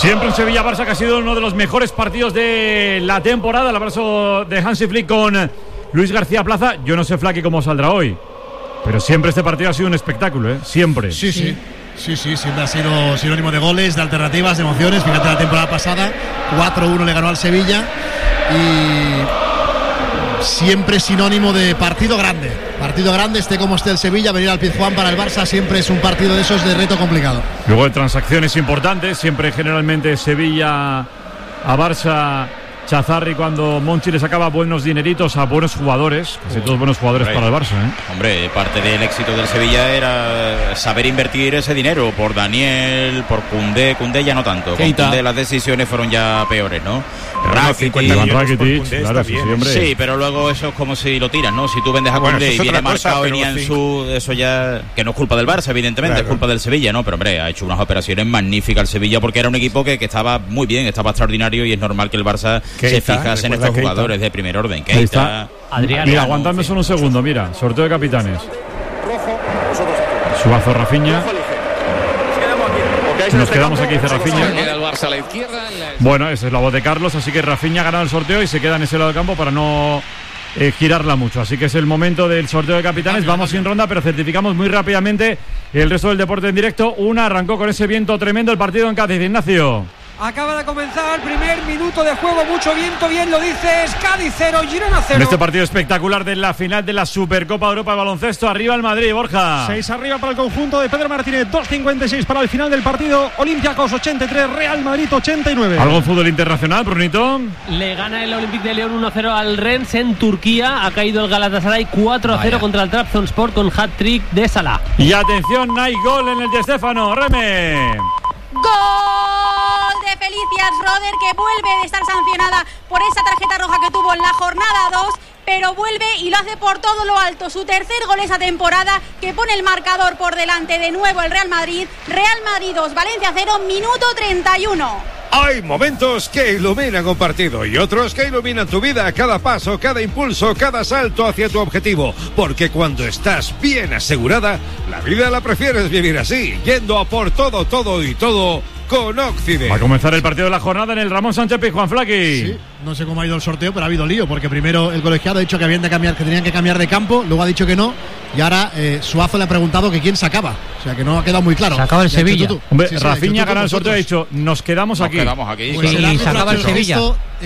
Siempre en Sevilla-Barça, que ha sido uno de los mejores partidos de la temporada. El abrazo de Hansi Flick con Luis García Plaza. Yo no sé, Flaky, cómo saldrá hoy, pero siempre este partido ha sido un espectáculo, ¿eh? Siempre. Sí, siempre ha sido sinónimo de goles, de alternativas, de emociones. Fíjate la temporada pasada, 4-1 le ganó al Sevilla y siempre sinónimo de partido grande. Partido grande, esté como esté el Sevilla, venir al Pizjuán para el Barça siempre es un partido de esos de reto complicado. Luego de transacciones importantes, siempre generalmente Sevilla a Barça. Chazarri, cuando Monchi le sacaba buenos dineritos a buenos jugadores, casi todos buenos jugadores para el Barça, ¿eh? Hombre, parte del éxito del Sevilla era saber invertir ese dinero por Daniel, por Koundé ya no tanto. Con Koundé las decisiones fueron ya peores, ¿no? Rakitic, claro, sí, hombre. Sí, pero luego eso es como si lo tiras, ¿no? Si tú vendes a Koundé y viene marcado y Nianzú, eso ya, que no es culpa del Barça, evidentemente, es culpa del Sevilla, ¿no? Pero hombre, ha hecho unas operaciones magníficas el Sevilla porque era un equipo que estaba muy bien, estaba extraordinario y es normal que el Barça se fijase en estos jugadores de primer orden. Keita, Adrián. Mira, aguantadme solo un segundo, mira, sorteo de capitanes. Suazo, Rafinha. Nos quedamos aquí, dice Rafinha. Bueno, esa es la voz de Carlos, así que Rafinha ha ganado el sorteo y se queda en ese lado del campo para no girarla mucho. Así que es el momento del sorteo de capitanes. Vamos sin ronda, pero certificamos muy rápidamente el resto del deporte en directo. Arrancó con ese viento tremendo el partido en Cádiz. Ignacio. Acaba de comenzar el primer minuto de juego, mucho viento, bien lo dices. Cádiz 0, Girona 0. En este partido espectacular de la final de la Supercopa de Europa de baloncesto, arriba el Madrid, Borja. 6 arriba para el conjunto de Pedro Martínez, 2.56 para el final del partido. Olympiacos 83, Real Madrid 89. ¿Algo en fútbol internacional, Brunito? Le gana el Olympique de León 1-0 al Rennes en Turquía. Ha caído el Galatasaray 4-0 contra el Trabzonspor con hat-trick de Salah. Y atención, hay gol en el de Stéfano, Reme. Gol de Felicia Schroeder, que vuelve de estar sancionada por esa tarjeta roja que tuvo en la jornada 2, pero vuelve y lo hace por todo lo alto. Su tercer gol esa temporada, que pone el marcador por delante de nuevo el Real Madrid. Real Madrid 2, Valencia 0, minuto 31. Hay momentos que iluminan un partido y otros que iluminan tu vida, cada paso, cada impulso, cada salto hacia tu objetivo. Porque cuando estás bien asegurada, la vida la prefieres vivir así, yendo a por todo, todo y todo con Occident. Va a comenzar el partido de la jornada en el Ramón Sánchez Pizjuán, Flaky. Sí, no sé cómo ha ido el sorteo, pero ha habido lío, porque primero el colegiado ha dicho que tenían que cambiar de campo, luego ha dicho que no, y ahora Suazo le ha preguntado que quién sacaba. O sea que no ha quedado muy claro. Sacaba el Sevilla. Hombre, sí, Rafinha ha ganado el sorteo y ha dicho, nos quedamos aquí. Pues y sacaba el Sevilla.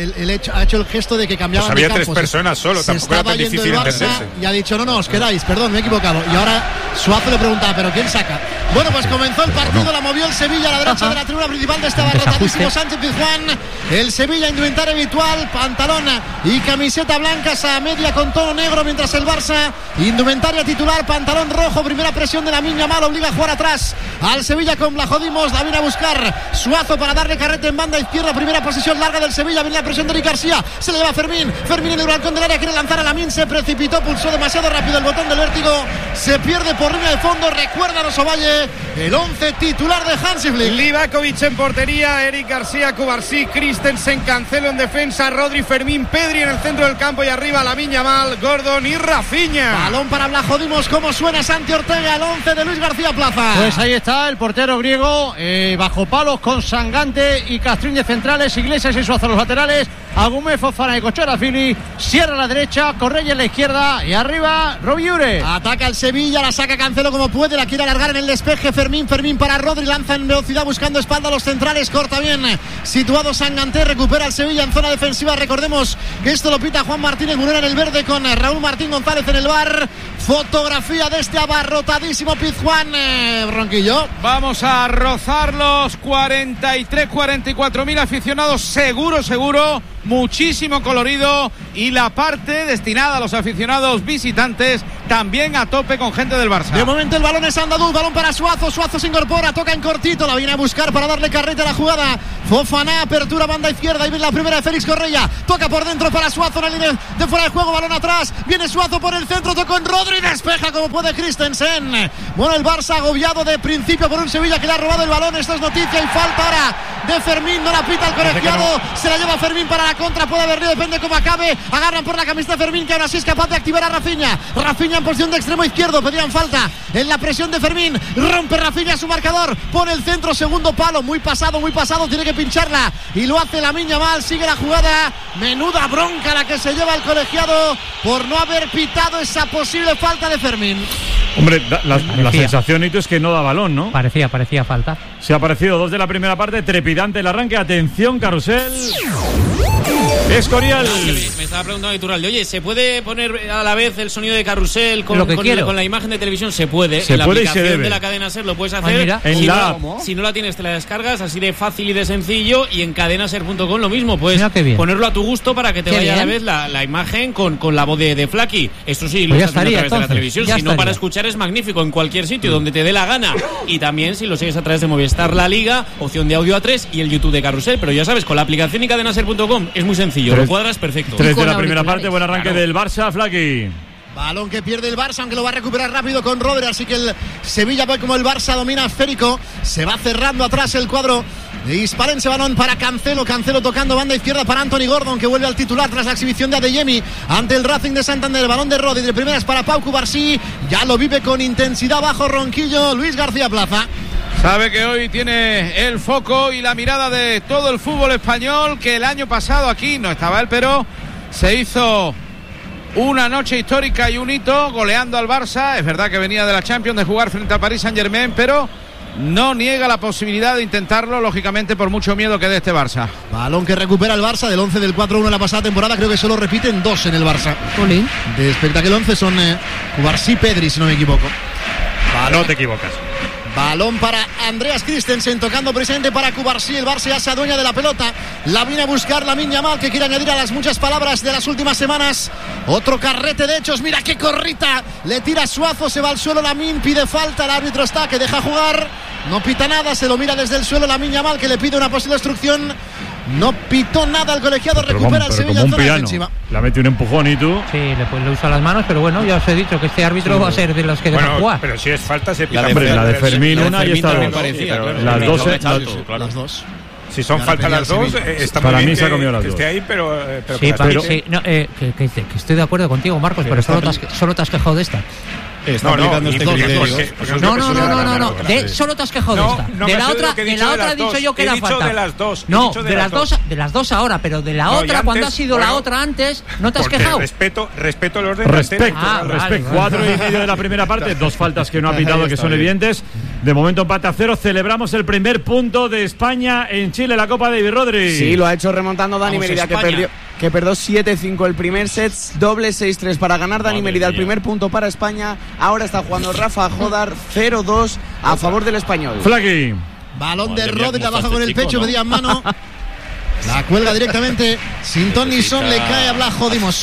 Ha hecho el gesto de que cambiaban pues había de campo. 3 personas solo, tampoco era tan difícil entenderse. Y ha dicho, no, os quedáis, perdón, me he equivocado. Y ahora Suazo le preguntaba, ¿pero quién saca? Bueno, pues comenzó el partido, la movió el Sevilla a la derecha de la tribuna principal de este abarrotadísimo Sánchez Pizjuán. El Sevilla, indumentaria habitual, pantalón y camiseta blancas a media con tono negro, mientras el Barça, indumentaria titular, pantalón rojo. Primera presión de Lamine Yamal, obliga a jugar atrás al Sevilla con Blajodimos. La viene a buscar Suazo para darle carrete en banda izquierda. Primera posesión larga del Sevilla, viene la presión de Eric García, se le lleva Fermín en el balcón del área, quiere lanzar a Lamine, se precipitó, pulsó demasiado rápido el botón del vértigo, se pierde por línea de fondo. Recuérdanos, Ovalle, el 11 titular de Hansi Flick. Livakovic en portería, Eric García, Cubarsí, Christensen, Cancelo en defensa, Rodri, Fermín, Pedri en el centro del campo y arriba Lamine Yamal, Gordon y Rafinha. Balón para Blajodimos, como suena Santi Ortega, el 11 de Luis García Plaza. Pues ahí está el portero griego, bajo palos con Sangante y Castrín de centrales, Iglesias y Suazo a los laterales, Agumé, Fofana y Cochora Fili, Sierra a la derecha, Correia en la izquierda y arriba Robiure. Ataca el Sevilla, la saca Cancelo como puede, la quiere alargar en el despeje Fermín para Rodri, lanza en velocidad buscando espalda a los centrales, corta bien situado Sangante, recupera el Sevilla en zona defensiva. Recordemos que esto lo pita Juan Martínez Munera en el verde con Raúl Martín González en el bar. Fotografía de este abarrotadísimo Pizjuán, Ronquillo. Vamos a rozar los 43-44.000 aficionados, seguro, muchísimo colorido, y la parte destinada a los aficionados visitantes también a tope con gente del Barça. De momento el balón es andaluz, balón para Suazo se incorpora, toca en cortito, la viene a buscar para darle carrete a la jugada. Fofana, apertura banda izquierda, y viene la primera de Félix Correia, toca por dentro para Suazo en la línea de fuera de juego, balón atrás, viene Suazo por el centro, tocó en Rodri, despeja como puede Christensen. Bueno, el Barça agobiado de principio por un Sevilla que le ha robado el balón. Esto es noticia y falta ahora de Fermín, no la pita el colegiado, se la lleva Fermín para la contra, puede haber lío, depende cómo acabe. Agarran por la camiseta de Fermín, que ahora sí es capaz de activar a Rafinha en posición de extremo izquierdo, pedían falta en la presión de Fermín, rompe Rafinha su marcador, pone el centro, segundo palo, muy pasado, tiene que pincharla y lo hace Lamine Yamal. Sigue la jugada, menuda bronca la que se lleva el colegiado por no haber pitado esa posible falta de Fermín. Hombre, la sensación, Nito, es que no da balón, ¿no? Parecía falta. Se ha aparecido 2 de la primera parte, trepidante el arranque. Atención, Carrusel. Escorial. Me estaba preguntando Iturralde, oye, ¿se puede poner a la vez el sonido de Carrusel con la imagen de televisión? Se puede. Se en la puede aplicación de la cadena SER lo puedes hacer. Si no la tienes, te la descargas, así de fácil y de sencillo. Y en cadenaser.com lo mismo, puedes ponerlo a tu gusto para que te vaya a la vez la imagen con la voz de Flaky. Esto sí, lo estás haciendo a través de la televisión. Si no, para escuchar es magnífico en cualquier sitio donde te dé la gana. Y también si lo sigues a través de Movistar La Liga, opción de audio A3 y el YouTube de Carrusel. Pero ya sabes, con la aplicación y cadenaser.com es muy sencillo, lo cuadras perfecto. 3 de la primera parte, buen arranque del Barça, Flaky. Balón que pierde el Barça, aunque lo va a recuperar rápido con Rodri, así que el Sevilla ve como el Barça domina esférico. Se va cerrando atrás el cuadro de Hispalense. Balón para Cancelo tocando banda izquierda para Anthony Gordon, que vuelve al titular tras la exhibición de Adeyemi ante el Racing de Santander. El balón de Rodri de primeras para Pau Cubarsí, ya lo vive con intensidad bajo Ronquillo Luis García Plaza. Sabe que hoy tiene el foco y la mirada de todo el fútbol español, que el año pasado aquí no estaba él, pero se hizo una noche histórica y un hito goleando al Barça. Es verdad que venía de la Champions, de jugar frente al Paris Saint-Germain, pero no niega la posibilidad de intentarlo, lógicamente por mucho miedo que dé este Barça. Balón que recupera el Barça del 11 del 4-1 de la pasada temporada. Creo que solo repiten 2 en el Barça. Olín. De espectáculo 11 son Cubarsí, Pedri, si no me equivoco. No te equivocas. Balón para Andreas Christensen, tocando presente para Cubarsí. El Barça ya se adueña de la pelota. La viene a buscar Lamine Yamal, que quiere añadir a las muchas palabras de las últimas semanas. Otro carrete de hechos. Mira qué corrita. Le tira Suazo, se va al suelo Lamine, pide falta. El árbitro está, que deja jugar. No pita nada, se lo mira desde el suelo Lamine Yamal, que le pide una posible obstrucción. No pitó nada el colegiado, recupera el Sevilla en zona defensiva. La mete un empujón y tú. Sí, le usa las manos, pero bueno, ya os he dicho que este árbitro va a ser de los que dejan jugar. Pero si es falta, se pita. La de Fermín, una y esta dos. Las dos. Las dos. Si son faltas las dos, está para muy bien mí se ha comido las dos. Esté ahí, pero sí, que estoy de acuerdo contigo, Marcos, pero solo te has quejado de esta. Está aplicando este criterio. No. Solo te has quejado de esta. De la otra he dicho yo que era falta. De las dos. No, de las dos ahora, pero de la otra, cuando ha sido la otra antes, no te has quejado. Respeto el orden. Respecto. 4:30 de la primera parte, 2 faltas que no ha pitado, que son evidentes. De momento empate a 0. Celebramos el primer punto de España en Chile, la Copa David Rodri. Sí, lo ha hecho remontando Dani Merida, que perdió 7-5 el primer set, doble 6-3 para ganar Dani Merida, el primer punto para España. Ahora está jugando Rafa Jodar, 0-2 a favor del español. Flaky. Balón de Rodri, la baja con el pecho, pedía en mano. La cuelga directamente sin ton ni son, le cae a Blas Jodimos.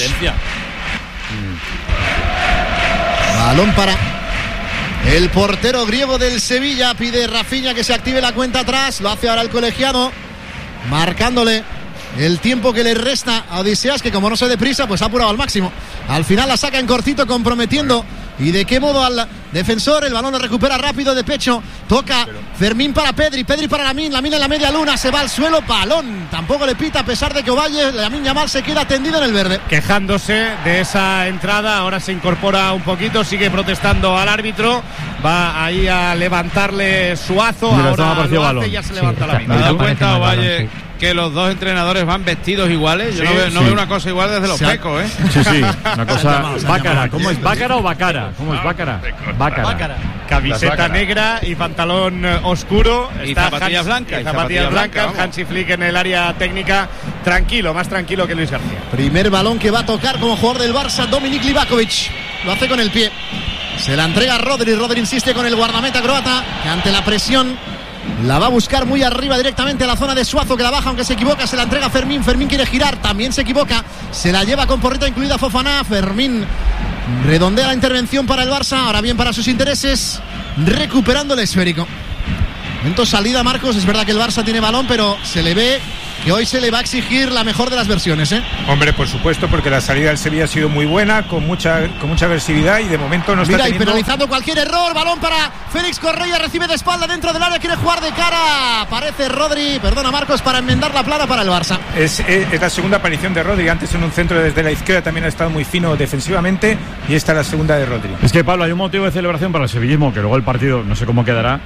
Balón para el portero griego del Sevilla, pide Rafinha que se active la cuenta atrás, lo hace ahora el colegiado, marcándole el tiempo que le resta a Odiseas, que como no se deprisa, pues ha apurado al máximo. Al final la saca en cortito, comprometiendo. ¿Y de qué modo al defensor? El balón lo recupera rápido de pecho. Toca Fermín para Pedri para Lamine en la media luna, se va al suelo. Balón, tampoco le pita, a pesar de que Ovalle, Lamine Yamal se queda tendido en el verde. Quejándose de esa entrada, ahora se incorpora un poquito, sigue protestando al árbitro. Va ahí a levantarle Suazo. Mira, ahora lo hace y ya se levanta Lamine. ¿Te das cuenta, Ovalle, que los dos entrenadores van vestidos iguales? Yo no veo una cosa igual desde los pecos, ¿eh? Sí, una cosa bácara. ¿Cómo es? ¿Bácara o bácara? ¿Cómo es bácara? Bácara. Camiseta negra y pantalón oscuro. Y zapatillas blancas. Zapatillas blancas. Hansi Flick en el área técnica. Tranquilo, más tranquilo que Luis García. Primer balón que va a tocar como jugador del Barça, Dominik Livakovic. Lo hace con el pie. Se la entrega a Rodri. Rodri insiste con el guardameta croata, que ante la presión la va a buscar muy arriba directamente a la zona de Suazo, que la baja aunque se equivoca, se la entrega a Fermín. Fermín quiere girar, también se equivoca, se la lleva con porrita incluida Fofana. Fermín redondea la intervención para el Barça, ahora bien para sus intereses, recuperando el esférico. Momento salida, Marcos, es verdad que el Barça tiene balón, pero se le ve que hoy se le va a exigir la mejor de las versiones, ¿eh? Hombre, por supuesto, porque la salida del Sevilla ha sido muy buena, con mucha agresividad, y de momento no está teniendo... y penalizando cualquier error. Balón para Félix Correa, recibe de espalda dentro del área, quiere jugar de cara. Aparece Rodri, perdona Marcos, para enmendar la plana para el Barça. Es la segunda aparición de Rodri. Antes en un centro desde la izquierda también ha estado muy fino defensivamente, y esta es la segunda de Rodri. Es que, Pablo, hay un motivo de celebración para el sevillismo, que luego el partido no sé cómo quedará,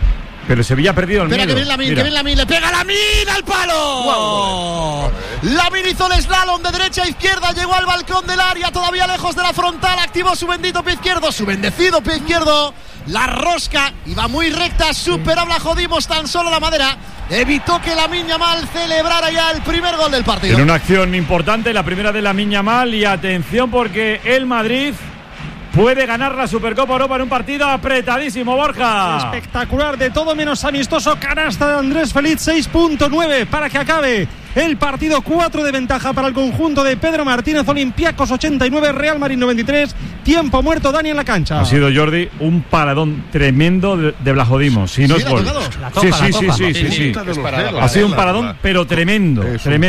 Pero Sevilla ha perdido el miedo. Que viene Lamine, le pega Lamine al palo. Wow. Lamine hizo el slalom de derecha a izquierda, llegó al balcón del área, todavía lejos de la frontal, activó su bendito pie izquierdo, su bendecido pie izquierdo. La rosca iba muy recta, superable a Jodimos, tan solo la madera evitó que Lamine Yamal celebrara ya el primer gol del partido. En una acción importante, la primera de Lamine Yamal, y atención porque el Madrid puede ganar la Supercopa Europa en un partido apretadísimo, Borja. Espectacular, de todo menos amistoso, canasta de Andrés Feliz, 6.9 para que acabe el partido, 4 de ventaja para el conjunto de Pedro Martínez. Olympiacos 89, Real Madrid 93, tiempo muerto Dani en la cancha. Ha sido, Jordi, un paradón tremendo de Blajodimos, si no es gol. Sí. Ha sido un paradón, pero tremendo.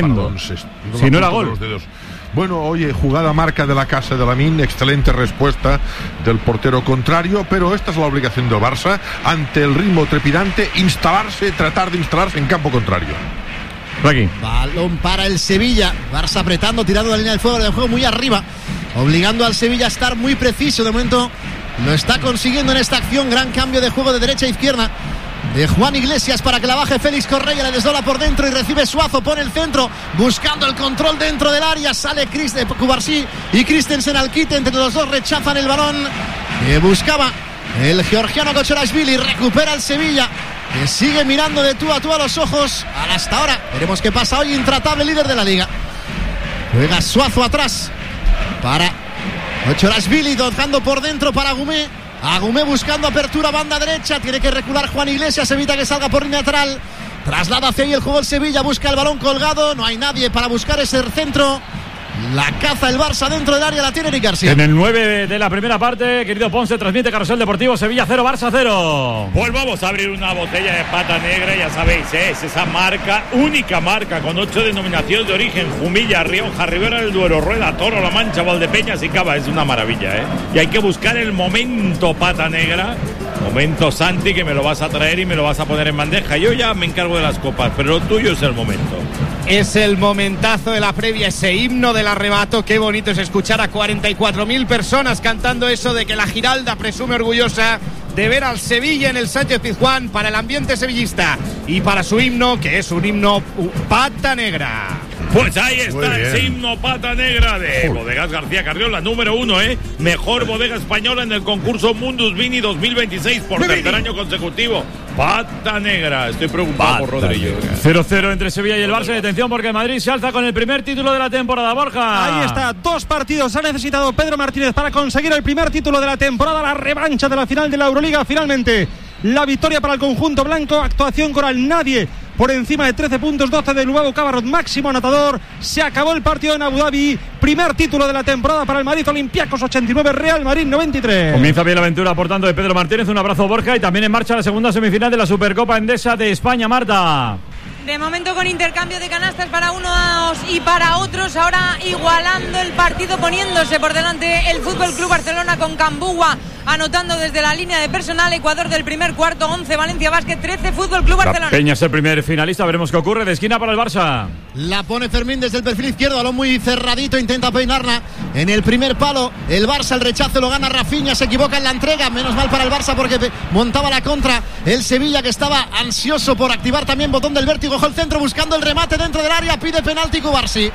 Si no era gol. Bueno, oye, jugada marca de la casa de Lamine, excelente respuesta del portero contrario, pero esta es la obligación del Barça, ante el ritmo trepidante, tratar de instalarse en campo contrario. Aquí. Balón para el Sevilla, Barça apretando, tirando la línea del fuego, del juego muy arriba, obligando al Sevilla a estar muy preciso. De momento lo está consiguiendo en esta acción, gran cambio de juego de derecha a izquierda de Juan Iglesias para que la baje Félix Correia, le desdobla por dentro y recibe Suazo, pone el centro, buscando el control dentro del área, sale Cubarsí y Christensen al quite, entre los dos rechazan el balón que buscaba el georgiano Kocherashvili, recupera el Sevilla, que sigue mirando de tú a los ojos hasta ahora. Veremos qué pasa hoy, intratable líder de la liga. Juega Suazo atrás para Kocherashvili, tocando por dentro para Agumé buscando apertura, banda derecha, tiene que recular Juan Iglesias, evita que salga por línea lateral, traslada hacia ahí el juego el Sevilla, busca el balón colgado, no hay nadie para buscar ese centro. La caza el Barça dentro del área, la tiene Eric García. En el 9 de la primera parte, querido Ponce, transmite Carrusel Deportivo, Sevilla 0, Barça 0. Pues vamos a abrir una botella de pata negra, ya sabéis, es esa marca, única marca, con 8 denominaciones de origen: Jumilla, Rioja, Ribera del Duero, Rueda, Toro, La Mancha, Valdepeñas y Cava. Es una maravilla, Y hay que buscar el momento pata negra, momento Santi, que me lo vas a traer y me lo vas a poner en bandeja. Yo ya me encargo de las copas, pero lo tuyo es el momento. Es el momentazo de la previa, ese himno del arrebato. Qué bonito es escuchar a 44.000 personas cantando eso de que la Giralda presume orgullosa de ver al Sevilla en el Sánchez-Pizjuán, para el ambiente sevillista y para su himno, que es un himno pata negra. Pues ahí está ese himno pata negra de Bodegas García Carrión, la número 1, mejor bodega española en el concurso Mundus Vini 2026 por tercer año consecutivo. Pata negra, estoy preocupado por Rodríguez. 0-0 entre Sevilla y el Barça. Atención porque el Madrid se alza con el primer título de la temporada, Borja. Ahí está, 2 partidos ha necesitado Pedro Martínez para conseguir el primer título de la temporada, la revancha de la final de la Euroliga. Finalmente la victoria para el conjunto blanco, actuación coral, nadie por encima de 13 puntos, 12 de Lubavo Cabarrot, máximo anotador. Se acabó el partido en Abu Dhabi, primer título de la temporada para el Madrid. Olympiacos 89, Real Madrid 93. Comienza bien la aventura, por tanto, de Pedro Martínez. Un abrazo, Borja, y también en marcha la segunda semifinal de la Supercopa Endesa de España, Marta. De momento con intercambio de canastas para unos y para otros, ahora igualando el partido, poniéndose por delante el Fútbol Club Barcelona con Cambúa anotando desde la línea de personal. Ecuador del primer cuarto, 11 Valencia Basket, 13 Fútbol Club Barcelona. Peña es el primer finalista, veremos qué ocurre. De esquina para el Barça. La pone Fermín desde el perfil izquierdo, balón muy cerradito, intenta peinarla en el primer palo. El Barça, el rechazo lo gana Rafinha, se equivoca en la entrega, menos mal para el Barça porque montaba la contra el Sevilla, que estaba ansioso por activar también botón del vértigo. Ojo el centro buscando el remate dentro del área, pide penalti Cubarsí,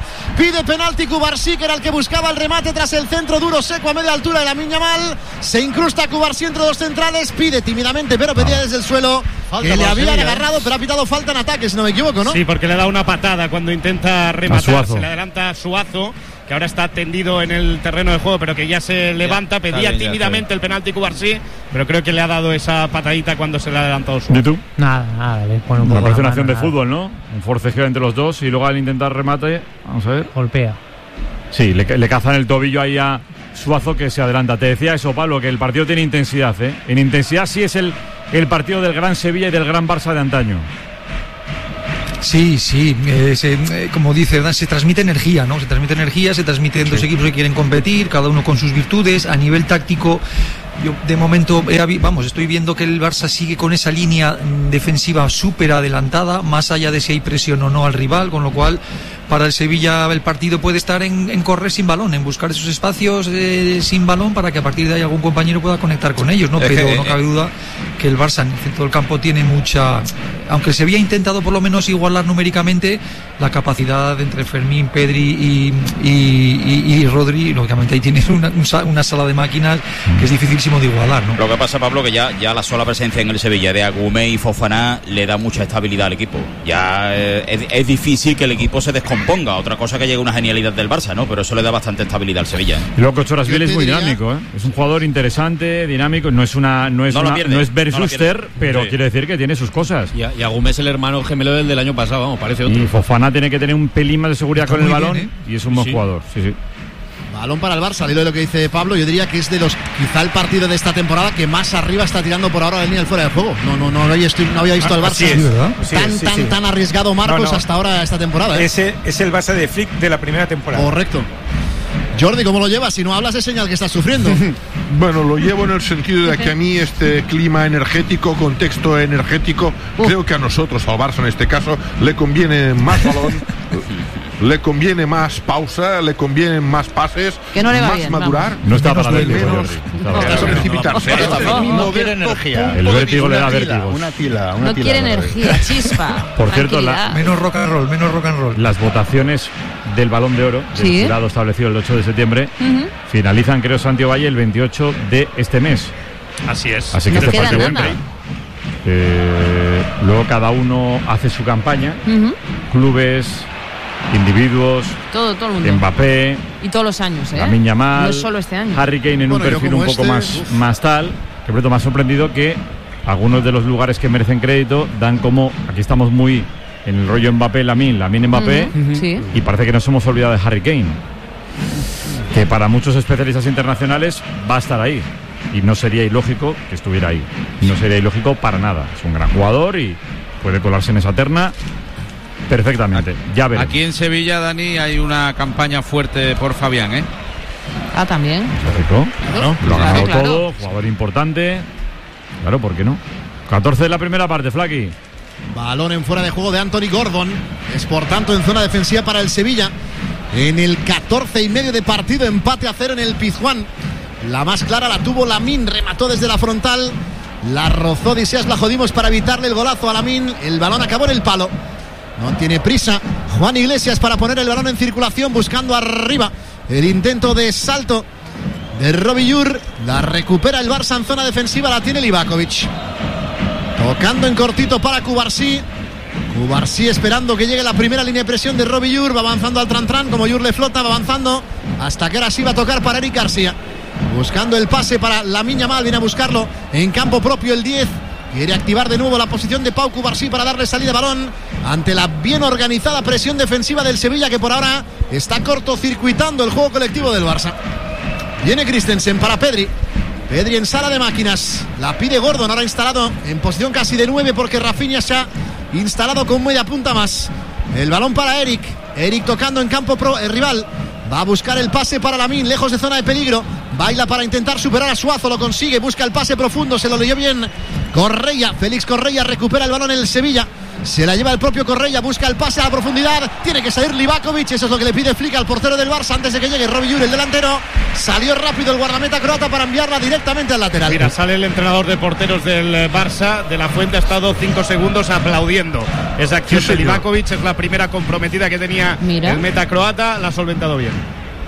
que era el que buscaba el remate tras el centro duro seco a media altura de Lamine Yamal. Se incrusta Cubarsí entre dos centrales, pide tímidamente, pero pedía desde el suelo falta, que le habían agarrado, pero ha pitado falta en ataque, si no me equivoco, ¿no? Sí, porque le da una patada cuando intenta rematar, se le adelanta a Suazo, que ahora está tendido en el terreno de juego, pero que ya se levanta, pedía tímidamente el penalti Cubarsí, pero creo que le ha dado esa patadita cuando se le ha adelantado Suazo. ¿Y tú? Nada, le pone un poco. Me parece una acción de fútbol, ¿no? Un forcejeo entre los dos y luego al intentar remate, vamos a ver. Golpea. Sí, le cazan el tobillo ahí a Suazo, que se adelanta. Te decía eso, Pablo, que el partido tiene intensidad, En intensidad sí es el partido del gran Sevilla y del gran Barça de antaño. Sí, como dice, ¿verdad? Se transmite energía, ¿no? Se transmiten dos equipos que quieren competir, cada uno con sus virtudes. A nivel táctico, yo de momento estoy viendo que el Barça sigue con esa línea defensiva súper adelantada, más allá de si hay presión o no al rival, con lo cual para el Sevilla el partido puede estar en correr sin balón, en buscar esos espacios sin balón para que a partir de ahí algún compañero pueda conectar con ellos, ¿no? Pero no cabe duda que el Barça en el centro del campo tiene mucha, aunque el Sevilla ha intentado por lo menos igualar numéricamente, la capacidad entre Fermín, Pedri y Rodri, lógicamente ahí tienes una sala de máquinas que es dificilísimo de igualar, ¿no? Lo que pasa, Pablo, que ya la sola presencia en el Sevilla de Agumé y Fofana le da mucha estabilidad al equipo. Ya es difícil que el equipo se descomponga. Otra cosa que llegue una genialidad del Barça, ¿no? Pero eso le da bastante estabilidad al Sevilla. Y luego Cochorasvili es muy dinámico, ¿eh? Es un jugador interesante, dinámico. No es Bersuster, pero quiere decir que tiene sus cosas. Y Agumé es el hermano gemelo del año pasado, vamos, parece otro. Y Fofana tiene que tener un pelín más de seguridad con el balón, y es un buen jugador. Sí. Balón para el Barça, al hilo de lo que dice Pablo, yo diría que es de los, quizá el partido de esta temporada que más arriba está tirando por ahora la línea del fuera de juego. No había visto al Barça tan arriesgado, Marcos, hasta ahora esta temporada. Ese es el Barça de Flick de la primera temporada. Correcto. Jordi, ¿cómo lo llevas? Si no hablas es señal que estás sufriendo. Bueno, lo llevo en el sentido de que a mí este clima energético, contexto energético, creo que a nosotros, al Barça en este caso, le conviene más balón, le conviene más pausa, le convienen más pases, que no le va más bien, madurar, no está para menos precipitarse. No quiere energía. El vértigo le da vértigo. Una tila. No quiere energía, chispa. Por cierto, menos rock and roll. Las votaciones del Balón de Oro, del jurado establecido el 8 de septiembre, finalizan, creo, Santiago Valle, el 28 de este mes. Así es. Así que este partido entra. Luego cada uno hace su campaña. Clubes, individuos, todo el mundo. Mbappé. Y todos los años, Lamine Yamal, no es solo este año. Harry Kane en un perfil un poco más tal. Que pronto me ha sorprendido que algunos de los lugares que merecen crédito dan como, aquí estamos muy en el rollo Mbappé, Lamine Mbappé, y parece que nos hemos olvidado de Harry Kane, que para muchos especialistas internacionales va a estar ahí, y no sería ilógico que estuviera ahí, no sería ilógico para nada. Es un gran jugador y puede colarse en esa terna perfectamente. Ya veremos. Aquí en Sevilla, Dani, hay una campaña fuerte por Fabián, ¿eh? Ah, también. Lógico. Claro. Lo ha ganado todo, jugador importante. Claro, ¿por qué no? 14 de la primera parte, Flaky. Balón en fuera de juego de Anthony Gordon. Es por tanto en zona defensiva para el Sevilla. En el 14,5 de partido, empate a 0 en el Pizjuán. La más clara la tuvo Lamine, remató desde la frontal. La rozó Odisseas Vlachodimos para evitarle el golazo a Lamine. El balón acabó en el palo. No tiene prisa Juan Iglesias para poner el balón en circulación, buscando arriba el intento de salto de Robillur. La recupera el Barça en zona defensiva, la tiene Livakovic. Tocando en cortito para Cubarsí. Cubarsí esperando que llegue la primera línea de presión de Robillur. Va avanzando al Tran, como Yur le flota, va avanzando hasta que ahora sí va a tocar para Eric García. Buscando el pase para Lamine Yamal, viene a buscarlo en campo propio el 10. Quiere activar de nuevo la posición de Pau Cubarsí para darle salida de balón ante la bien organizada presión defensiva del Sevilla, que por ahora está cortocircuitando el juego colectivo del Barça. Viene Christensen para Pedri. Pedri en sala de máquinas. La pide Gordon, ahora instalado en posición casi de 9 porque Rafinha se ha instalado con media punta más. El balón para Eric. Eric tocando en campo rival. Va a buscar el pase para Lamine, lejos de zona de peligro. Baila para intentar superar a Suazo, lo consigue, busca el pase profundo, se lo leyó bien Correia. Félix Correia recupera el balón en el Sevilla. Se la lleva el propio Correia, busca el pase a la profundidad. Tiene que salir Livakovic, eso es lo que le pide Flick al portero del Barça antes de que llegue Robillur, el delantero. Salió rápido el guardameta croata para enviarla directamente al lateral. Mira, sale el entrenador de porteros del Barça, de la Fuente, ha estado 5 segundos aplaudiendo esa acción de Livakovic. Es la primera comprometida que tenía el meta croata, la ha solventado bien.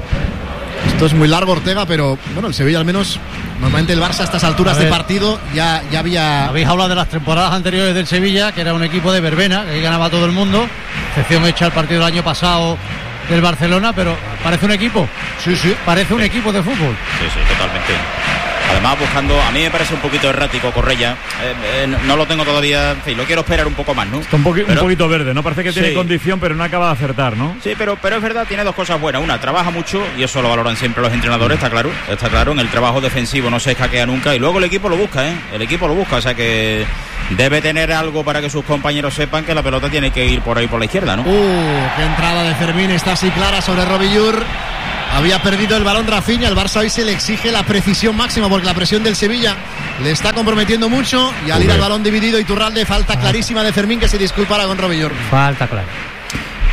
Esto es muy largo, Ortega, pero bueno, el Sevilla al menos, normalmente el Barça a estas alturas de partido ya había... Habéis hablado de las temporadas anteriores del Sevilla, que era un equipo de verbena, que ganaba todo el mundo, excepción hecha al partido del año pasado del Barcelona, pero parece un equipo. Sí. Parece un equipo de fútbol. Sí, totalmente. Además, buscando, a mí me parece un poquito errático Correia. No lo tengo todavía, en fin, lo quiero esperar un poco más, ¿no? Está un poquito verde, ¿no? Parece que tiene condición, pero no acaba de acertar, ¿no? Sí, pero es verdad, tiene dos cosas buenas. Una, trabaja mucho, y eso lo valoran siempre los entrenadores, está claro. En el trabajo defensivo no se escaquea nunca, y luego el equipo lo busca, o sea que debe tener algo para que sus compañeros sepan que la pelota tiene que ir por ahí por la izquierda, ¿no? Qué entrada de Fermín, está así clara sobre Robillur. Había perdido el balón Rafinha, el Barça hoy se le exige la precisión máxima porque la presión del Sevilla le está comprometiendo mucho y al ir al balón dividido Iturralde, falta clarísima de Fermín, que se disculpará con Robillur. Falta clara.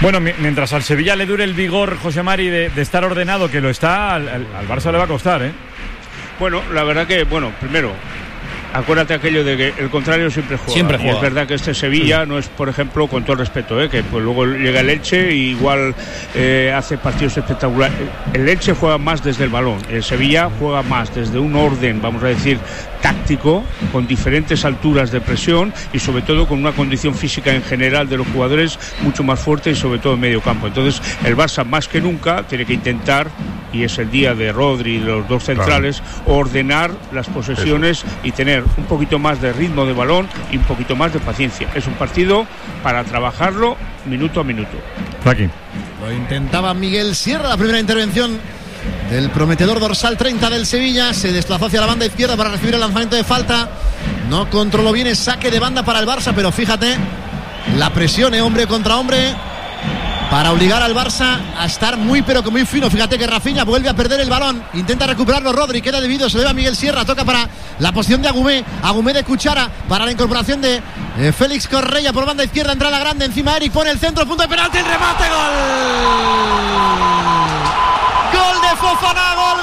Bueno, mientras al Sevilla le dure el vigor, José Mari, de estar ordenado, que lo está, al Barça le va a costar, ¿eh? Bueno, la verdad que, primero, acuérdate aquello de que el contrario siempre juega. Y es verdad que este Sevilla no es, por ejemplo, con todo el respeto, que pues luego llega el Elche y igual hace partidos espectaculares. El Elche juega más desde el balón, el Sevilla juega más desde un orden, vamos a decir, táctico, con diferentes alturas de presión y sobre todo con una condición física en general de los jugadores mucho más fuerte y sobre todo en medio campo. Entonces el Barça más que nunca tiene que intentar, y es el día de Rodri y los dos centrales, ordenar las posesiones y tener un poquito más de ritmo de balón y un poquito más de paciencia. Es un partido para trabajarlo minuto a minuto. Aquí lo intentaba Miguel Sierra, la primera intervención del prometedor dorsal 30 del Sevilla. Se desplazó hacia la banda izquierda para recibir el lanzamiento de falta. No controló bien el saque de banda para el Barça, pero fíjate la presión, hombre contra hombre, para obligar al Barça a estar muy pero que muy fino. Fíjate que Rafinha vuelve a perder el balón, intenta recuperarlo Rodri, queda debido, se le va a Miguel Sierra, toca para la posición de Agumé de Cuchara, para la incorporación de Félix Correia por banda izquierda, entra la grande, encima Eric pone el centro, punto de penalti, el remate, gol de Fofana, gol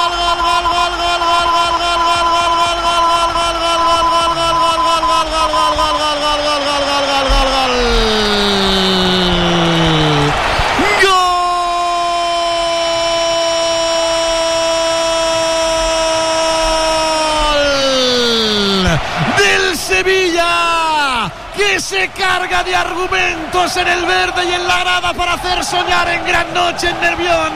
del Sevilla, que se carga de argumentos en el verde y en la grada para hacer soñar en gran noche en Nervión,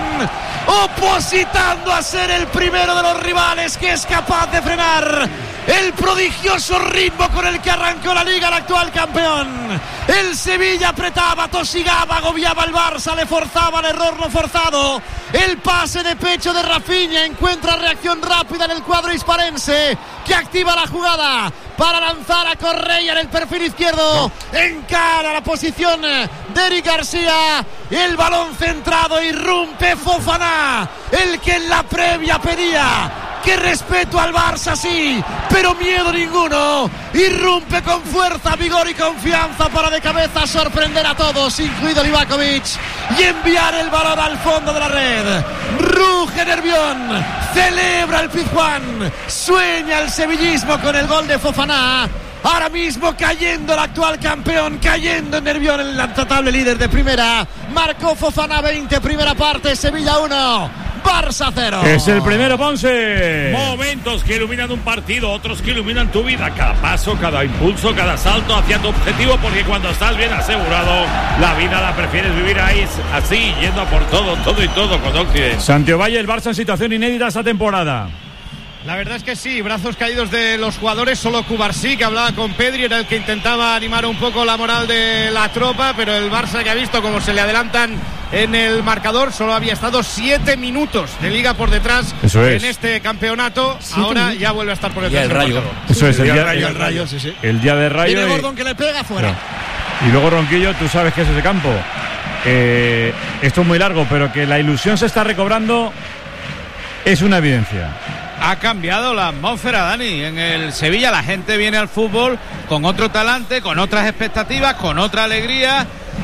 opositando a ser el primero de los rivales que es capaz de frenar el prodigioso ritmo con el que arrancó la Liga el actual campeón. El Sevilla apretaba, tosigaba, agobiaba al Barça, le forzaba el error no forzado. El pase de pecho de Rafinha encuentra reacción rápida en el cuadro hisparense, que activa la jugada para lanzar a Correia en el perfil izquierdo. Encara la posición de Eric García. El balón centrado, irrumpe Fofana, el que en la previa pedía que respeto al Barça sí, pero miedo ninguno. Irrumpe con fuerza, vigor y confianza para de cabeza sorprender a todos, incluido Livakovic, y enviar el balón al fondo de la red. Ruge Nervión, celebra el Pizjuán, sueña el sevillismo con el gol de Fofana. Ahora mismo cayendo el actual campeón, cayendo en Nervión, el intratable líder de primera. Marcó Fofana 20, primera parte, Sevilla 1. Barça 0. Es el primero, Ponce. Momentos que iluminan un partido, otros que iluminan tu vida. Cada paso, cada impulso, cada salto hacia tu objetivo, porque cuando estás bien asegurado, la vida la prefieres vivir ahí, así, yendo a por todo y todo con Occidente. Santiago Valle, el Barça en situación inédita esta temporada. La verdad es que sí, brazos caídos de los jugadores, solo Cubarsí, que hablaba con Pedri, era el que intentaba animar un poco la moral de la tropa, pero el Barça, que ha visto cómo se le adelantan en el marcador, solo había estado 7 minutos de liga por detrás en este campeonato, ahora ya vuelve a estar por detrás del Rayo. Eso es, el Rayo, sí. El día de Rayo. Tiene Gordon que le pega fuera. Y luego Ronquillo, tú sabes que es ese campo. Esto es muy largo, pero que la ilusión se está recobrando es una evidencia. Ha cambiado la atmósfera, Dani. En el Sevilla la gente viene al fútbol con otro talante, con otras expectativas, con otra alegría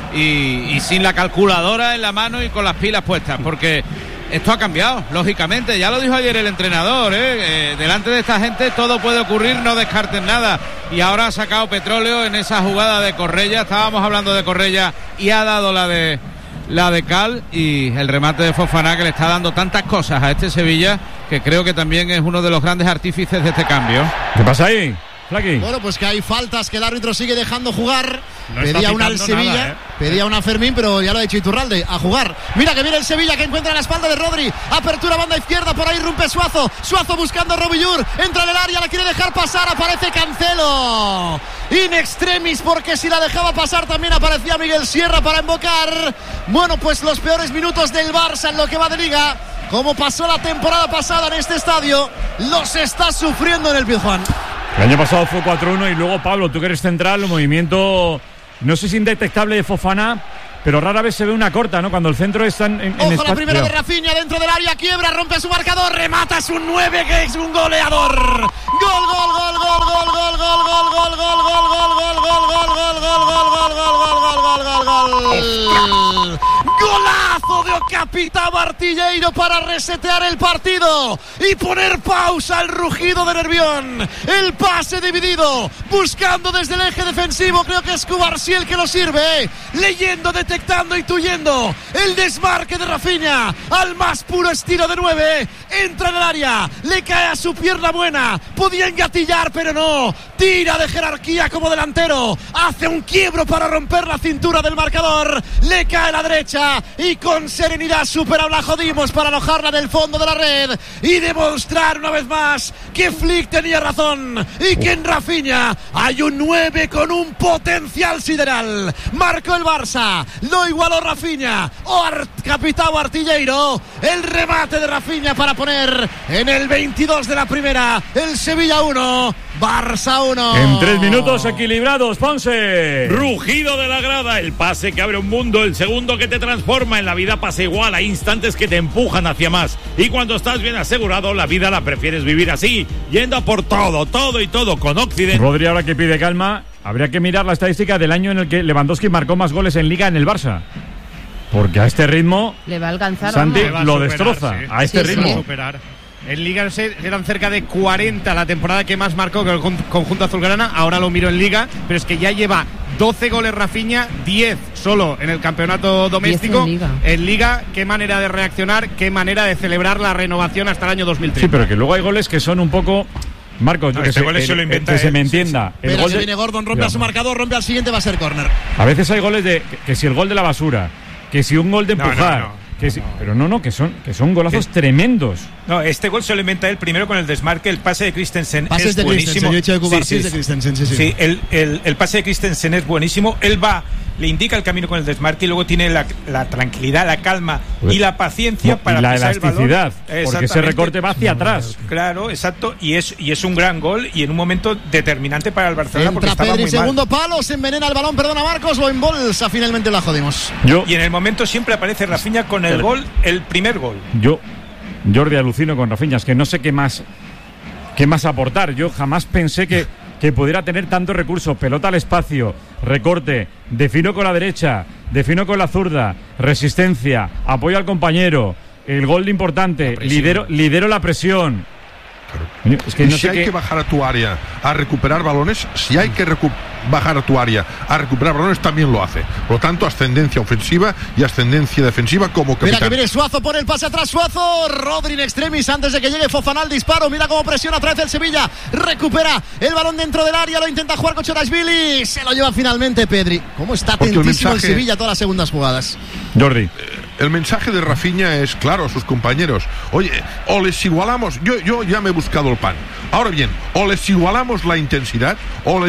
y sin la calculadora en la mano y con las pilas puestas, porque esto ha cambiado, lógicamente. Ya lo dijo ayer el entrenador, delante de esta gente todo puede ocurrir, no descarten nada. Y ahora ha sacado petróleo en esa jugada de Correia. Estábamos hablando de Correia y ha dado la de Cal, y el remate de Fofana, que le está dando tantas cosas a este Sevilla, que creo que también es uno de los grandes artífices de este cambio. ¿Qué pasa ahí, Flaqui? Bueno, pues que hay faltas que el árbitro sigue dejando jugar. No pedía una al Sevilla, pedía una a Fermín, pero ya lo ha dicho Iturralde, a jugar. Mira que viene el Sevilla, que encuentra la espalda de Rodri. Apertura banda izquierda, por ahí irrumpe Suazo buscando a Robillur, entra en el área, la quiere dejar pasar, aparece Cancelo in extremis, porque si la dejaba pasar también aparecía Miguel Sierra para invocar. Bueno, pues los peores minutos del Barça en lo que va de liga, como pasó la temporada pasada en este estadio, los está sufriendo en el Pizjuán. El año pasado fue 4-1 y luego, Pablo, tú que eres central, el movimiento, no sé si indetectable de Fofana, pero rara vez se ve una corta, ¿no? Cuando el centro está en Ojo, espacio. La primera de Rafinha dentro del área, quiebra, rompe su marcador, remata, es un 9 que es un goleador. Gol. Golazo de Capitão Artilheiro para resetear el partido y poner pausa al rugido de Nervión. El pase dividido, buscando desde el eje defensivo, creo que es Cubarsí el que lo sirve, leyendo, detectando, intuyendo el desmarque de Rafinha al más puro estilo de 9, entra en el área, le cae a su pierna buena, podía engatillar pero no, tira de jerarquía como delantero, hace un quiebro para romper la cintura del marcador, le cae a la derecha y con serenidad supera a Vlachodimos para alojarla en el fondo de la red y demostrar una vez más que Flick tenía razón y que en Rafinha hay un 9 con un potencial sideral. Marcó el Barça, lo igualó Rafinha o Capitão Artilheiro, el remate de Rafinha para poner en el 22 de la primera el Sevilla 1, Barça 1. En 3 minutos equilibrados, Ponce. Rugido de la grada, el pase que abre un mundo, el segundo que te transforma. En la vida pasa igual, hay instantes que te empujan hacia más. Y cuando estás bien asegurado, la vida la prefieres vivir así, yendo a por todo y todo con Occident. Rodri, ahora que pide calma, habría que mirar la estadística del año en el que Lewandowski marcó más goles en Liga en el Barça. Porque a este ritmo le va a alcanzar, Santi ¿no? lo destroza. Sí. A este ritmo. Superar. En Liga eran cerca de 40 la temporada que más marcó con el conjunto azulgrana. Ahora lo miro en Liga, pero es que ya lleva 12 goles Rafinha, 10 solo en el campeonato doméstico. En Liga, qué manera de reaccionar, qué manera de celebrar la renovación hasta el año 2030. Sí, pero que luego hay goles que son un poco... Marcos, no, que se me entienda. Sí. El gol de... viene Gordon, rompe a su marcador, rompe al siguiente, va a ser córner. A veces hay goles de que si el gol de la basura, que si un gol de empujar... Pero que son golazos tremendos. No, este gol se lo inventa él primero con el desmarque. El pase de Christensen es buenísimo. El pase de Christensen es buenísimo. Él le indica el camino con el desmarque y luego tiene la tranquilidad, la calma y la paciencia para la pisar elasticidad, el balón. porque ese recorte va hacia atrás. Claro, exacto. Y es un gran gol y en un momento determinante para el Barcelona. Entra porque Pedri, muy segundo palo, se envenena el balón, perdona Marcos, lo embolsa, finalmente la jodimos. Y en el momento siempre aparece Rafinha con el primer gol. Jordi, alucino con Rafinha, es que no sé qué más aportar. Yo jamás pensé que pudiera tener tanto recurso, pelota al espacio, recorte, defino con la derecha, defino con la zurda, resistencia, apoyo al compañero, el gol importante, lidero la presión. Es que no si hay que bajar a tu área a recuperar balones, bajar a tu área a recuperar balones, también lo hace. Por lo tanto, ascendencia ofensiva y ascendencia defensiva como capitán. Mira que viene Suazo por el pase atrás, Suazo, Rodri in extremis antes de que llegue Fofana al disparo. Mira cómo presiona otra vez el Sevilla, recupera el balón dentro del área, lo intenta jugar Kochorashvili, se lo lleva finalmente Pedri. ¿Cómo está atentísimo el Sevilla todas las segundas jugadas? Jordi. El mensaje de Rafinha es claro a sus compañeros. Oye, o les igualamos, yo ya me he buscado el pan. Ahora bien, o les igualamos la intensidad,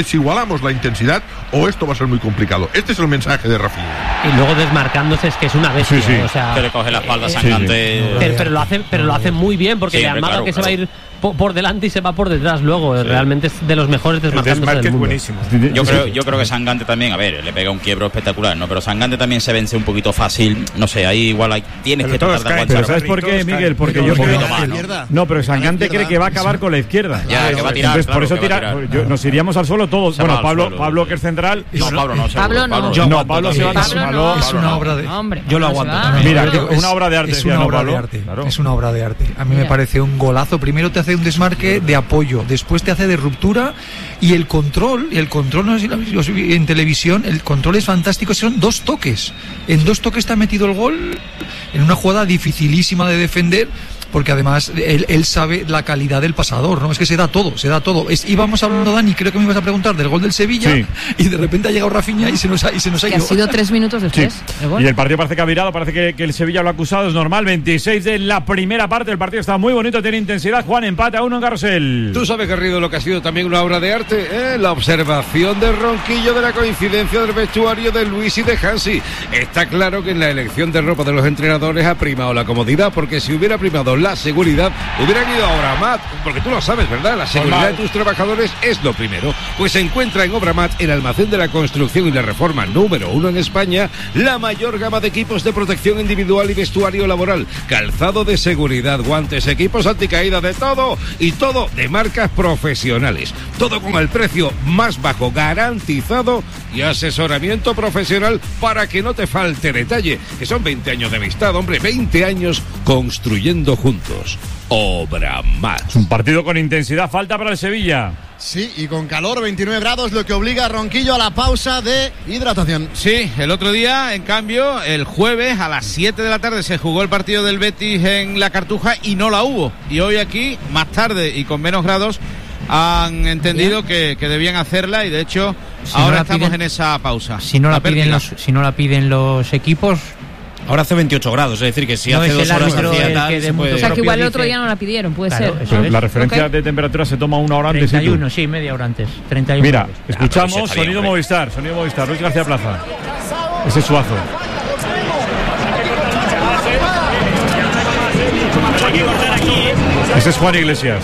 o esto va a ser muy complicado. Este es el mensaje de Rafinha. Y luego desmarcándose es que es una bestia. Sí. O sea, que le coge la espalda Sangante. Pero lo hace muy bien porque le amaga que se va a ir por delante y se va por detrás luego. Realmente es de los mejores desmarcándose del mundo. Buenísimo. Yo creo que Sangante también, a ver, le pega un quiebro espectacular, ¿no? Pero Sangante también se vence un poquito fácil. No sé, ahí igual tienes que tratar de aguantar. Pero ¿sabes por qué, Miguel? Porque yo creo no, pero Sangante cree que va a acabar con la izquierda. Ya, que va a tirar. Entonces, por eso tira. Nos iríamos al suelo todos. Bueno, Pablo que es central. No, Pablo no. Pablo se va. Es una obra de. Yo lo aguanto también. Mira, una obra de arte. Es una obra de arte. Es una obra de arte. A mí me parece un golazo. Primero te hace un desmarque de apoyo, después te hace de ruptura y el control, no sé si lo habéis visto en televisión, el control es fantástico, son 2 toques. En 2 toques te ha metido el gol en una jugada dificilísima de defender. Porque además él sabe la calidad del pasador, ¿no? Es que se da todo. Íbamos hablando, Dani, creo que me ibas a preguntar del gol del Sevilla, y de repente ha llegado Rafinha y se nos ha ido. Ha sido 3 minutos después. Sí. Y el partido parece que ha virado, parece que el Sevilla lo ha acusado, es normal. 26 de la primera parte, el partido está muy bonito, tiene intensidad. Juan, empate a 1 en Carrusel. Tú sabes, Garrido, lo que ha sido también una obra de arte, la observación del ronquillo de la coincidencia del vestuario de Luis y de Hansi. Está claro que en la elección de ropa de los entrenadores ha primado la comodidad, porque si hubiera primado la seguridad, hubieran ido a Obramat, porque tú lo sabes, ¿verdad? La seguridad de tus trabajadores es lo primero. Pues se encuentra en Obramat, el almacén de la construcción y la reforma número 1 en España, la mayor gama de equipos de protección individual y vestuario laboral, calzado de seguridad, guantes, equipos anticaída, de todo, y todo de marcas profesionales. Todo con el precio más bajo garantizado y asesoramiento profesional para que no te falte detalle, que son 20 años de amistad, hombre, 20 años construyendo juntos. Obramat. Es un partido con intensidad, falta para el Sevilla. Sí, y con calor, 29 grados, lo que obliga a Ronquillo a la pausa de hidratación. Sí, el otro día, en cambio, el jueves a las 7 de la tarde se jugó el partido del Betis en la Cartuja y no la hubo. Y hoy aquí, más tarde y con menos grados, han entendido que debían hacerla y de hecho ahora estamos en esa pausa. Si no la piden los equipos. Ahora hace 28 grados, es decir, que si hace 2 horas hacía tal... O sea, que igual el otro día no la pidieron, puede ser. La referencia de temperatura se toma una hora antes. 31, sí, media hora antes. 31 Mira, grados. escuchamos sonido Movistar, Luis García Plaza. Ese es Suazo. Ese es Juan Iglesias.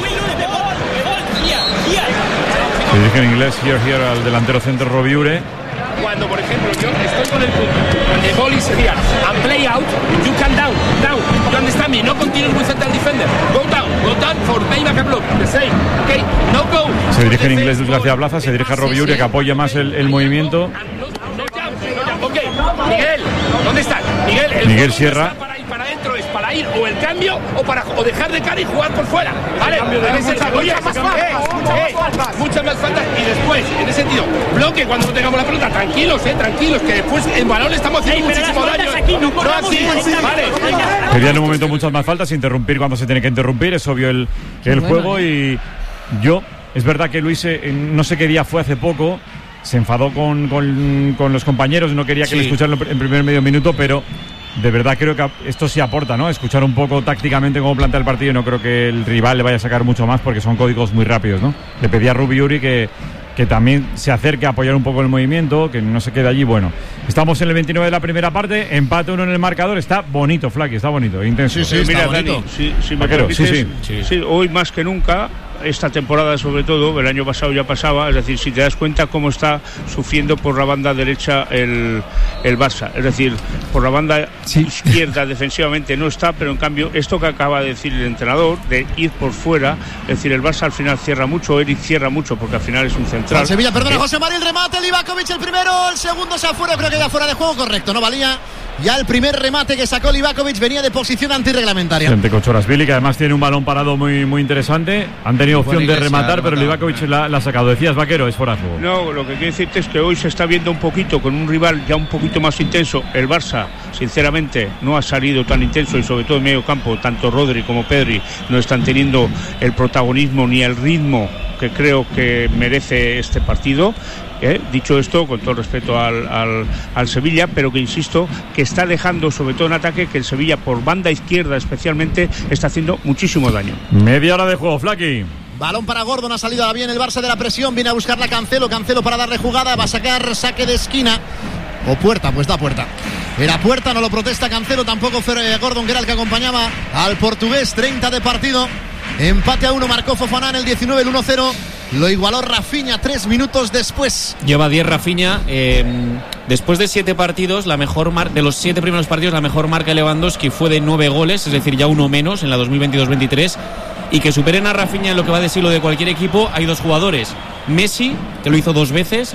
Se dirige en inglés, here, al delantero centro Robiure. Cuando, por ejemplo, yo estoy con el punto, the ball is here, and play out, you can down, you understand me, no continue with central defender, go down for payback and block, the same, okay, no go. Se dirige en inglés Luis García Plaza, se dirige a Robiure, que apoya más el movimiento. Ok, Miguel, ¿dónde está? Miguel Sierra. Para adentro es para ir o el cambio o dejar de cara y jugar por fuera. Vale, muchas más faltas y después, en ese sentido, bloque cuando no tengamos la pelota, tranquilos, que después en balón estamos haciendo muchísimo daño. Vale. Pedía en un momento muchas más faltas, interrumpir cuando se tiene que interrumpir, es obvio el juego y es verdad que Luis, no sé qué día fue hace poco, se enfadó con los compañeros, no quería que le escucharan en primer medio minuto, pero de verdad creo que esto sí aporta, ¿no? Escuchar un poco tácticamente cómo plantea el partido y no creo que el rival le vaya a sacar mucho más porque son códigos muy rápidos, ¿no? Le pedía a Rubiuri que también se acerque a apoyar un poco el movimiento, que no se quede allí. Bueno, estamos en el 29 de la primera parte, empate 1 en el marcador, está bonito, Flaky, está bonito, intenso. Sí, mira, Dani, si me permites, sí, hoy más que nunca, esta temporada sobre todo, el año pasado ya pasaba, es decir, si te das cuenta cómo está sufriendo por la banda derecha el Barça, es decir, por la banda izquierda defensivamente no está, pero en cambio esto que acaba de decir el entrenador, de ir por fuera, es decir, el Barça al final cierra mucho, Eric cierra mucho, porque al final es un central. Sevilla, perdona, José María, el remate, Livakovic el primero, el segundo se afuera, creo que ya fuera de juego, correcto, no valía. Ya el primer remate que sacó Livakovic venía de posición antirreglamentaria. Frente Kochorashvili, que además tiene un balón parado muy, muy interesante. Han tenido opción de rematar, pero Livakovic la ha sacado. Decías, Vaquero, es fuera de juego. No, lo que quiero decirte es que hoy se está viendo un poquito con un rival ya un poquito más intenso. El Barça, sinceramente, no ha salido tan intenso y sobre todo en medio campo, tanto Rodri como Pedri no están teniendo el protagonismo ni el ritmo que creo que merece este partido. Dicho esto, con todo respeto al Sevilla, pero que insisto que está dejando, sobre todo en ataque, que el Sevilla por banda izquierda especialmente está haciendo muchísimo daño. Media hora de juego, Flaky. Balón para Gordon, ha salido bien el Barça de la presión, viene a buscarla Cancelo para darle jugada, va a sacar saque de esquina. O puerta, pues da puerta. Era puerta, no lo protesta Cancelo, tampoco fue Gordon, que era el que acompañaba al portugués. 30 de partido, empate a 1, marcó Fofana en el 19, el 1-0. Lo igualó Rafinha 3 minutos después. Lleva 10 Rafinha. Después de 7 partidos, de los 7 primeros partidos, la mejor marca de Lewandowski fue de 9 goles, es decir, ya uno menos en la 2022-23. Y que superen a Rafinha en lo que va de siglo de cualquier equipo, hay 2 jugadores. Messi, que lo hizo 2 veces,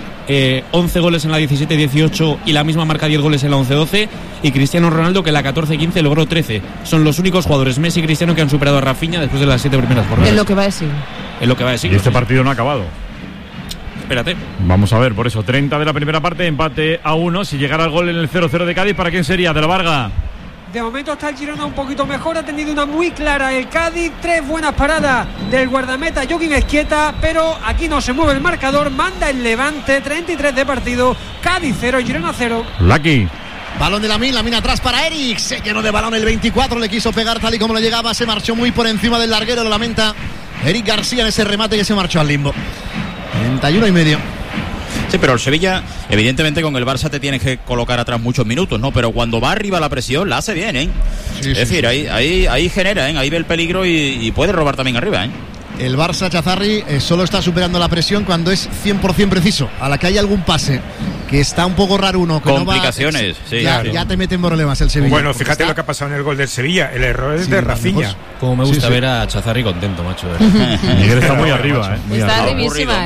11 goles en la 17-18 y la misma marca 10 goles en la 11-12. Y Cristiano Ronaldo, que en la 14-15 logró 13. Son los únicos jugadores, Messi y Cristiano, que han superado a Rafinha después de las 7 primeras jornadas. Es lo que va de siglo. Es lo que va de siglo. Y este partido no ha acabado. Espérate. Vamos a ver, por eso, 30 de la primera parte, empate a 1. Si llegara el gol en el 0-0 de Cádiz, ¿para quién sería? De la Varga. De momento está el Girona un poquito mejor, ha tenido una muy clara el Cádiz, 3 buenas paradas del guardameta Joaquín Esquieta, pero aquí no se mueve el marcador, manda el Levante, 33 de partido, Cádiz 0, Girona 0. Lucky. Balón de Lamine atrás para Eric, se llenó de balón el 24, le quiso pegar tal y como le llegaba, se marchó muy por encima del larguero, lo lamenta Eric García en ese remate que se marchó al limbo. 31 y medio. Sí, pero el Sevilla, evidentemente con el Barça te tienes que colocar atrás muchos minutos, ¿no? Pero cuando va arriba la presión, la hace bien, ¿eh? Sí, es decir, ahí genera, ¿eh? Ahí ve el peligro y puede robar también arriba, ¿eh? El Barça, Chazarri, solo está superando la presión cuando es 100% preciso. A la que hay algún pase que está un poco raro uno, que complicaciones, no va, ya te mete en problemas el Sevilla. Bueno, fíjate lo que ha pasado en el gol del Sevilla. El error es de Rafinha. Como me gusta ver a Chazarri contento, macho. Miguel está muy arriba, ¿eh? Está arribísima.